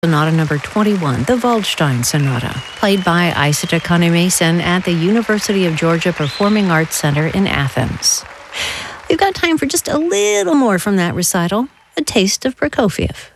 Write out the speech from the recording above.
Sonata number 21, the Waldstein Sonata, played by Isata Kane-Mason at the University of Georgia Performing Arts Center in Athens. We've got time for just a little more from that recital, a taste of Prokofiev.